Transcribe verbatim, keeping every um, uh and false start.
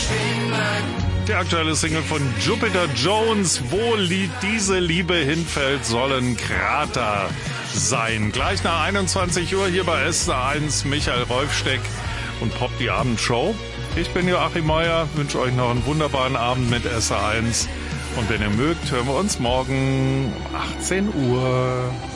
Die aktuelle Single von Jupiter Jones, wo Lied diese Liebe hinfällt, sollen Krater sein. Gleich nach einundzwanzig Uhr hier bei S R eins Michael Rolfsteck und Pop die Abendshow. Ich bin Joachim Meuer, wünsche euch noch einen wunderbaren Abend mit S R eins und wenn ihr mögt, hören wir uns morgen um achtzehn Uhr.